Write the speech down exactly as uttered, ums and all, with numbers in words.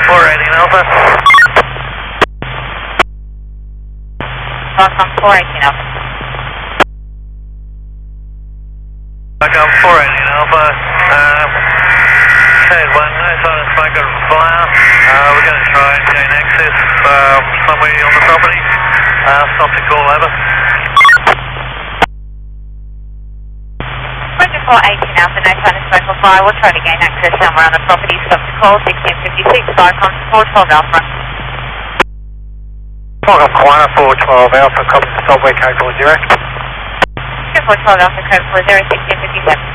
four eighteen Alpha. Welcome four eighteen Alpha. Welcome four eighteen Alpha. Um, code one, no sign of smoke out of the fire. Uh, we're going to try and gain access um, somewhere on the property. Uh, stop to call over. Roger four eighteen Alpha, no sign of smoke or fire. We'll try to gain access somewhere on the property. Stop to call sixteen fifty-six, Viacom four twelve Alpha. Welcome Quanah four twelve Alpha, copy the stop, we're code four zero. four twelve Alpha, code four zero, sixteen fifty-seven.